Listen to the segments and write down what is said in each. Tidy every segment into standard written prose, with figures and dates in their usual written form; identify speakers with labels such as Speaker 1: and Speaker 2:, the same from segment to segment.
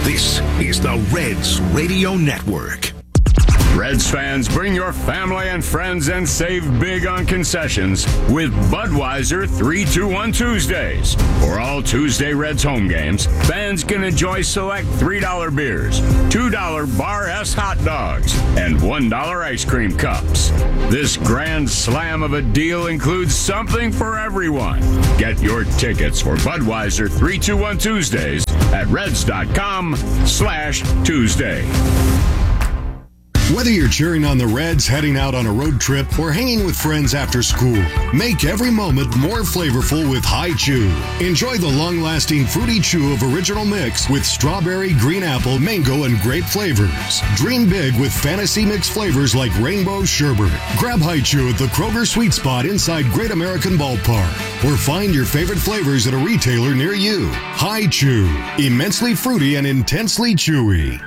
Speaker 1: This is the Reds Radio Network.
Speaker 2: Reds fans, bring your family and friends and save big on concessions with Budweiser 3-2-1 Tuesdays. For all Tuesday Reds home games, fans can enjoy select $3 beers, $2 Bar S hot dogs, and $1 ice cream cups. This grand slam of a deal includes something for everyone. Get your tickets for Budweiser 3-2-1 Tuesdays at Reds.com/Tuesday.
Speaker 3: Whether you're cheering on the Reds, heading out on a road trip, or hanging with friends after school, make every moment more flavorful with Hi-Chew. Enjoy the long-lasting fruity chew of original mix with strawberry, green apple, mango, and grape flavors. Dream big with fantasy mix flavors like rainbow sherbet. Grab Hi-Chew at the Kroger Sweet Spot inside Great American Ballpark, or find your favorite flavors at a retailer near you. Hi-Chew, immensely fruity and intensely chewy.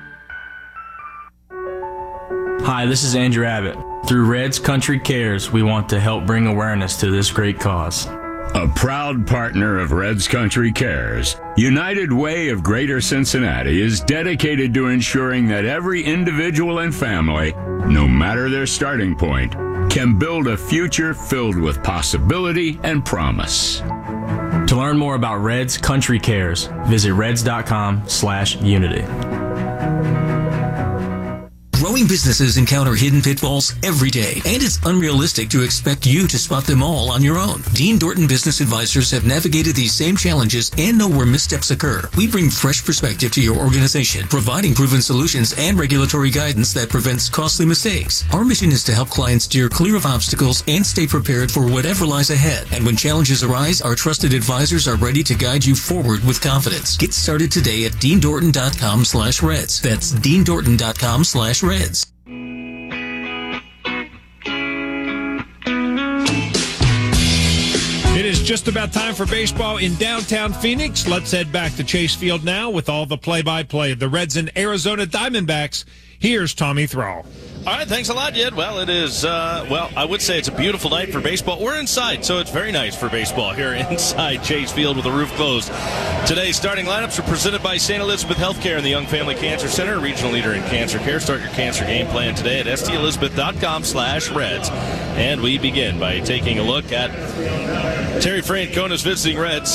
Speaker 4: Hi, this is Andrew Abbott. Through Reds Country Cares, we want to help bring awareness to this great cause.
Speaker 2: A proud partner of Reds Country Cares, United Way of Greater Cincinnati is dedicated to ensuring that every individual and family, no matter their starting point, can build a future filled with possibility and promise.
Speaker 4: To learn more about Reds Country Cares, visit reds.com/unity.
Speaker 5: Growing businesses encounter hidden pitfalls every day, and it's unrealistic to expect you to spot them all on your own. Dean Dorton Business Advisors have navigated these same challenges and know where missteps occur. We bring fresh perspective to your organization, providing proven solutions and regulatory guidance that prevents costly mistakes. Our mission is to help clients steer clear of obstacles and stay prepared for whatever lies ahead. And when challenges arise, our trusted advisors are ready to guide you forward with confidence. Get started today at deandorton.com/Reds. That's deandorton.com/Reds. It
Speaker 6: is just about time for baseball in downtown Phoenix. Let's head back to Chase Field now with all the play-by-play of the Reds and Arizona Diamondbacks. Here's Tommy Thrall.
Speaker 7: All right, thanks a lot, Jed. Well, it is, I would say it's a beautiful night for baseball. We're inside, so it's very nice for baseball here inside Chase Field with the roof closed. Today's starting lineups are presented by St. Elizabeth Healthcare and the Young Family Cancer Center, regional leader in cancer care. Start your cancer game plan today at stelizabeth.com/Reds. And we begin by taking a look at Terry Francona's visiting Reds,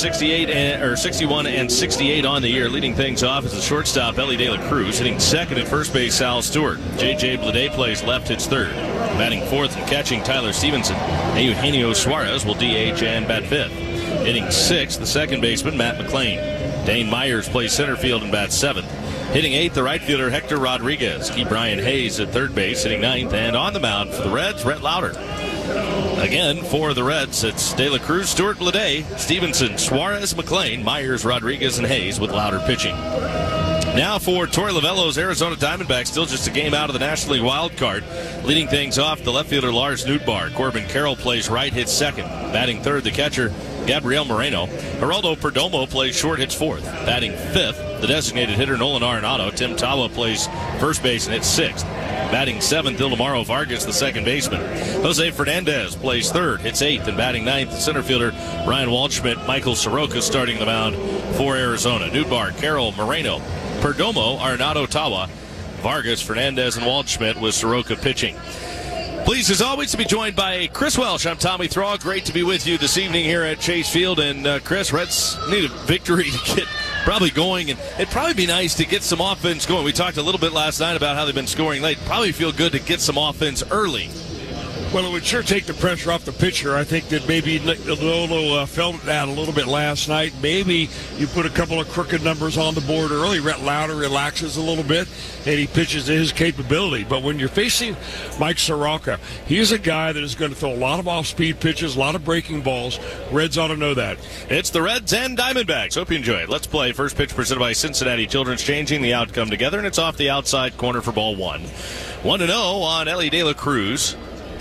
Speaker 7: 61 and 68 on the year. Leading things off is the shortstop, Ellie De La Cruz. Hitting second at first base, Sal Stewart. J.J. Bleday plays left, hits third. Batting fourth and catching, Tyler Stevenson. Eugenio Suarez will DH and bat fifth. Hitting sixth, the second baseman, Matt McLean. Dane Myers plays center field and bats seventh. Hitting eighth, the right fielder, Hector Rodriguez. Keep Brian Hayes at third base, hitting ninth. And on the mound for the Reds, Rhett Lauder. Again, for the Reds, it's De La Cruz, Stewart, Bleday, Stevenson, Suarez, McLean, Myers, Rodriguez, and Hayes with Lauder pitching. Now for Torey Lovullo's Arizona Diamondbacks, still just a game out of the National League wild card. Leading things off, the left fielder Lars Nootbaar. Corbin Carroll plays right, hits second. Batting third, the catcher Gabriel Moreno. Geraldo Perdomo plays short, hits fourth. Batting fifth, the designated hitter Nolan Arenado. Tim Tawa plays first base and hits sixth. Batting seventh, Ildemaro Vargas, the second baseman. Jose Fernandez plays third, hits eighth, and batting ninth, the center fielder Ryan Waldschmidt. Michael Soroka starting the mound for Arizona. Nootbaar, Carroll, Moreno, Perdomo, Arenado, Tawa, Vargas, Fernandez, and Waldschmidt with Soroka pitching. Pleased as always to be joined by Chris Welsh. I'm Tommy Thrall. Great to be with you this evening here at Chase Field. And Chris, Reds need a victory to get probably going, and it'd probably be nice to get some offense going. We talked a little bit last night about how they've been scoring late. Probably feel good to get some offense early.
Speaker 6: Well, it would sure take the pressure off the pitcher. I think that maybe Lolo felt that a little bit last night. Maybe you put a couple of crooked numbers on the board early. Rhett Lauder relaxes a little bit, and he pitches to his capability. But when you're facing Mike Soroka, he's a guy that is going to throw a lot of off-speed pitches, a lot of breaking balls. Reds ought to know that.
Speaker 7: It's the Reds and Diamondbacks. Hope you enjoy it. Let's play. First pitch presented by Cincinnati Children's, changing the outcome together, and it's off the outside corner for ball one. 1-0 on Ellie De La Cruz.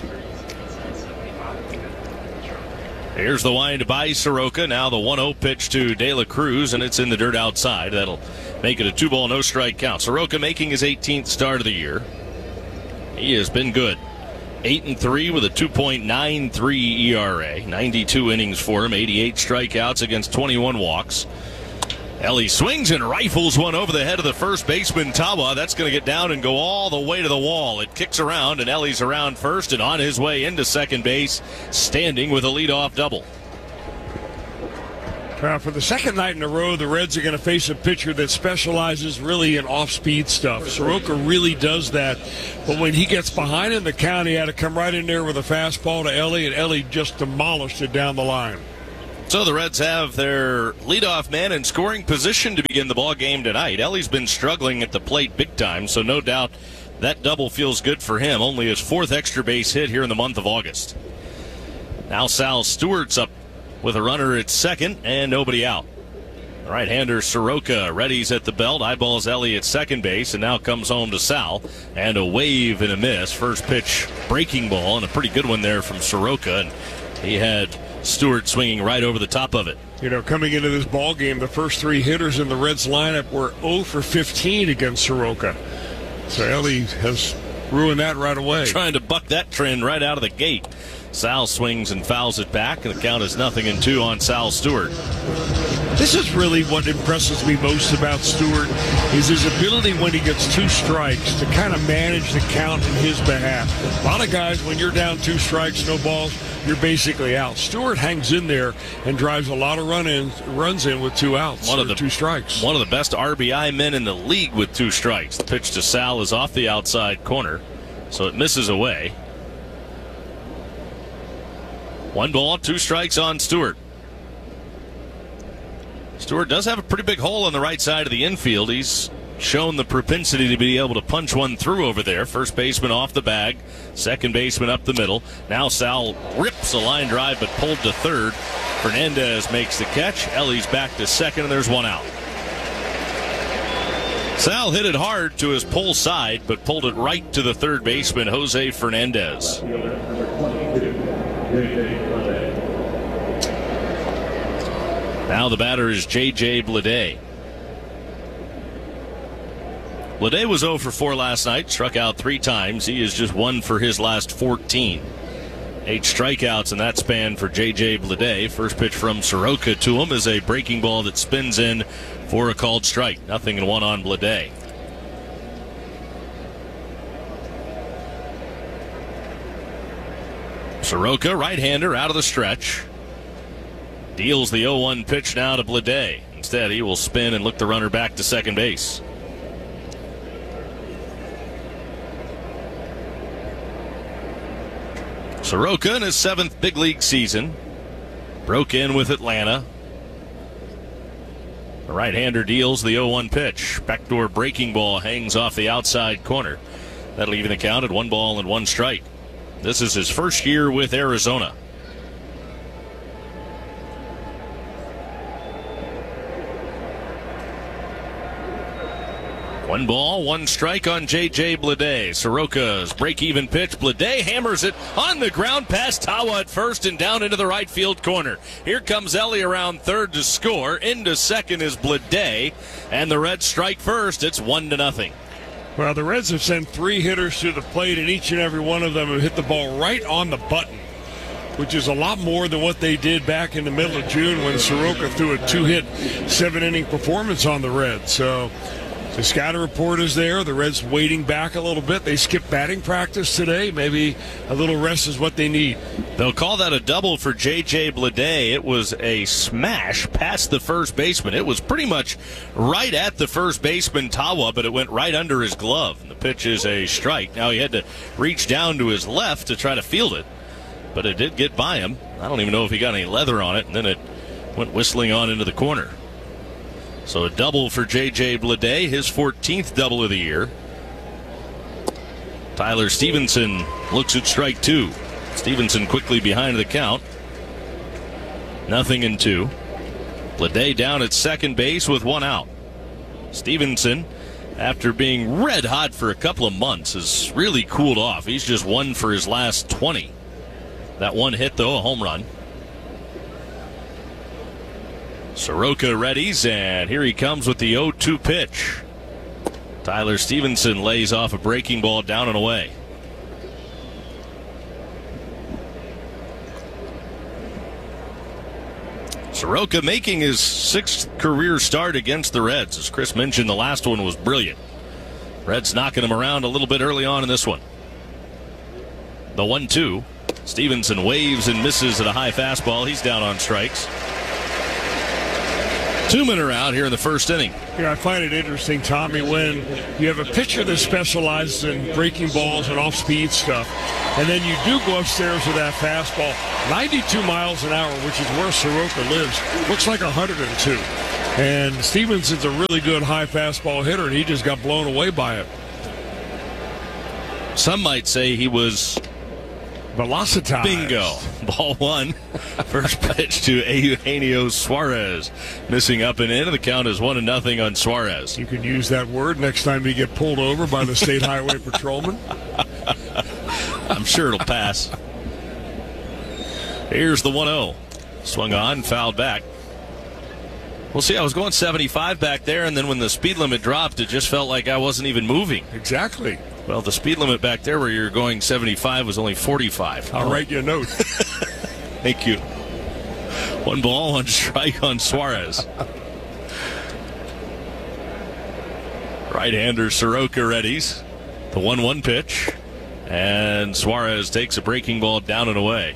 Speaker 7: Here's the wind by Soroka. Now the 1-0 pitch to De La Cruz, and it's in the dirt outside. That'll make it a 2-ball, no-strike count. Soroka making his 18th start of the year. He has been good. 8-3 with a 2.93 ERA. 92 innings for him, 88 strikeouts against 21 walks. Ellie swings and rifles one over the head of the first baseman, Tawa. That's going to get down and go all the way to the wall. It kicks around, and Ellie's around first and on his way into second base, standing with a leadoff double.
Speaker 6: For the second night in a row, the Reds are going to face a pitcher that specializes really in off-speed stuff. Soroka really does that. But when he gets behind in the count, he had to come right in there with a fastball to Ellie, and Ellie just demolished it down the line.
Speaker 7: So the Reds have their leadoff man in scoring position to begin the ball game tonight. Ellie's been struggling at the plate big time, so no doubt that double feels good for him. Only his 4th extra base hit here in the month of August. Now Sal Stewart's up with a runner at second and nobody out. Right-hander Soroka readies at the belt, eyeballs Ellie at second base, and now comes home to Sal. And a wave and a miss. First pitch breaking ball, and a pretty good one there from Soroka. And he had Stewart swinging right over the top of it.
Speaker 6: You know, coming into this ball game, the first 3 hitters in the Reds lineup were 0 for 15 against Soroka. So Ellie has ruined that right away.
Speaker 7: Trying to buck that trend right out of the gate. Sal swings and fouls it back, and the count is 0-2 on Sal Stewart.
Speaker 6: This is really what impresses me most about Stewart, is his ability when he gets 2 strikes to kind of manage the count in his behalf. A lot of guys, when you're down 2 strikes, no balls, you're basically out. Stewart hangs in there and drives a lot of runs in with 2 outs, 2 strikes.
Speaker 7: One of the best RBI men in the league with 2 strikes. The pitch to Sal is off the outside corner, so it misses away. 1 ball, 2 strikes on Stewart. Stewart does have a pretty big hole on the right side of the infield. He's shown the propensity to be able to punch one through over there. First baseman off the bag, second baseman up the middle. Now Sal rips a line drive but pulled to third. Fernandez makes the catch. Ellie's back to second, and there's 1 out. Sal hit it hard to his pull side but pulled it right to the third baseman, Jose Fernandez. Now the batter is J.J. Bleday. Bleday was 0 for 4 last night, struck out 3 times. He is just 1 for his last 14. 8 strikeouts in that span for J.J. Bleday. First pitch from Soroka to him is a breaking ball that spins in for a called strike. 0-1 on Bleday. Soroka, right-hander, out of the stretch. Deals the 0-1 pitch now to Bleday. Instead, he will spin and look the runner back to second base. Soroka in his 7th big league season. Broke in with Atlanta. The right-hander deals the 0-1 pitch. Backdoor breaking ball hangs off the outside corner. That'll even the count at 1 ball and 1 strike. This is his first year with Arizona. One ball, 1 strike on J.J. Bleday. Soroka's break-even pitch. Bleday hammers it on the ground past Tawa at first and down into the right field corner. Here comes Ellie around third to score. Into second is Bleday, and the Reds strike first. It's 1-0.
Speaker 6: Well, the Reds have sent 3 hitters to the plate, and each and every one of them have hit the ball right on the button, which is a lot more than what they did back in the middle of June when Soroka threw a 2-hit, 7-inning performance on the Reds. So the scouting report is there. The Reds waiting back a little bit. They skipped batting practice today. Maybe a little rest is what they need.
Speaker 7: They'll call that a double for J.J. Bleday. It was a smash past the first baseman. It was pretty much right at the first baseman, Tawa, but it went right under his glove. And the pitch is a strike. Now he had to reach down to his left to try to field it, but it did get by him. I don't even know if he got any leather on it, and then it went whistling on into the corner. So a double for J.J. Bleday, his 14th double of the year. Tyler Stevenson looks at strike 2. Stevenson quickly behind the count. 0-2. Bleday down at second base with 1 out. Stevenson, after being red hot for a couple of months, has really cooled off. He's just 1 for his last 20. That 1 hit, though, a home run. Soroka readies, and here he comes with the 0-2 pitch. Tyler Stevenson lays off a breaking ball down and away. Soroka making his 6th career start against the Reds. As Chris mentioned, the last one was brilliant. Reds knocking him around a little bit early on in this one. The 1-2. Stevenson waves and misses at a high fastball. He's down on strikes. 2 men are out here in the first inning.
Speaker 6: Yeah, I find it interesting, Tommy, when you have a pitcher that specializes in breaking balls and off-speed stuff, and then you do go upstairs with that fastball. 92 miles an hour, which is where Soroka lives, looks like 102. And Stevenson's a really good high fastball hitter, and he just got blown away by it.
Speaker 7: Some might say he was
Speaker 6: velocitized.
Speaker 7: Bingo. Ball 1. First pitch to Eugenio Suarez. Missing up and in. The count is 1-0 on Suarez.
Speaker 6: You can use that word next time you get pulled over by the State Highway Patrolman.
Speaker 7: I'm sure it'll pass. Here's the 1-0. Swung on, fouled back. We'll see. I was going 75 back there, and then when the speed limit dropped, it just felt like I wasn't even moving.
Speaker 6: Exactly.
Speaker 7: Well, the speed limit back there where you're going 75 was only 45.
Speaker 6: I'll write you a note.
Speaker 7: Thank you. 1 ball, 1 strike on Suarez. Right-hander Soroka readies. The 1-1 pitch. And Suarez takes a breaking ball down and away.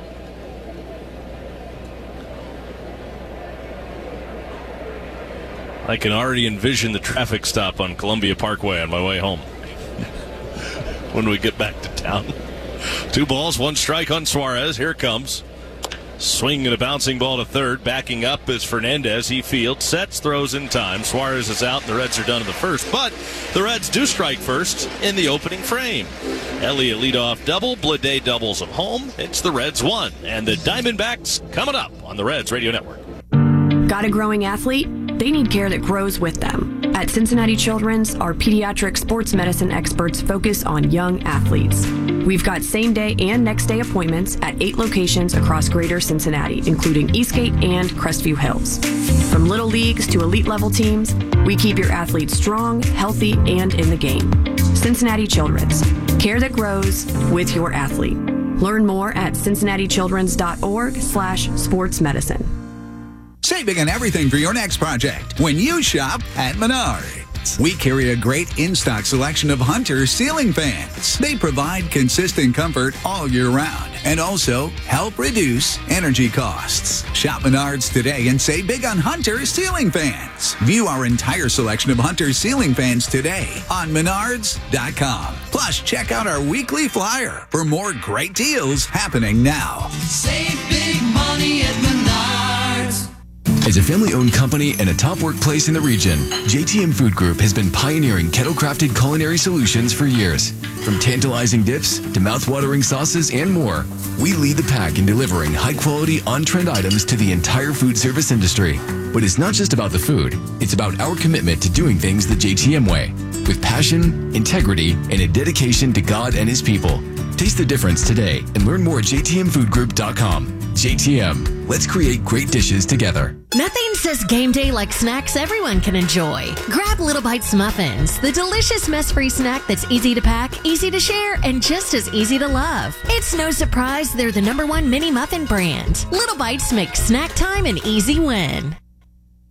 Speaker 7: I can already envision the traffic stop on Columbia Parkway on my way home when we get back to town. 2 balls, 1 strike on Suarez. Here it comes. Swing and a bouncing ball to third. Backing up is Fernandez. He fields, sets, throws in time. Suarez is out, and the Reds are done in the first. But the Reds do strike first in the opening frame. Elliott leadoff double. Bleday doubles him home. It's the Reds 1. And the Diamondbacks coming up on the Reds Radio Network.
Speaker 8: Got a growing athlete? They need care that grows with them. At Cincinnati Children's, our pediatric sports medicine experts focus on young athletes. We've got same-day and next-day appointments at 8 locations across greater Cincinnati, including Eastgate and Crestview Hills. From little leagues to elite-level teams, we keep your athletes strong, healthy, and in the game. Cincinnati Children's. Care that grows with your athlete. Learn more at cincinnatichildrens.org/sportsmedicine.
Speaker 9: Save big on everything for your next project when you shop at Menards. We carry a great in-stock selection of Hunter ceiling fans. They provide consistent comfort all year round and also help reduce energy costs. Shop Menards today and save big on Hunter ceiling fans. View our entire selection of Hunter ceiling fans today on Menards.com. Plus, check out our weekly flyer for more great deals happening now.
Speaker 10: Save big money at Menards.
Speaker 11: As a family-owned company and a top workplace in the region, JTM Food Group has been pioneering kettle-crafted culinary solutions for years. From tantalizing dips to mouth-watering sauces and more, we lead the pack in delivering high-quality, on-trend items to the entire food service industry. But it's not just about the food. It's about our commitment to doing things the JTM way, with passion, integrity, and a dedication to God and His people. Taste the difference today and learn more at jtmfoodgroup.com. JTM, let's create great dishes together.
Speaker 12: Nothing says game day like snacks everyone can enjoy. Grab Little Bites Muffins, the delicious mess-free snack that's easy to pack, easy to share, and just as easy to love. It's no surprise they're the #1 mini muffin brand. Little Bites make snack time an easy win.